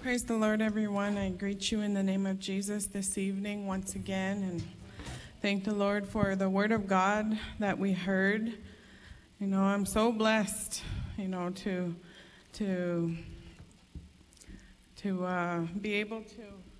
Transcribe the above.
Praise the Lord, everyone. I greet you in the name of Jesus this evening once again, and thank the Lord for the word of God that we heard. I'm so blessed, to be able to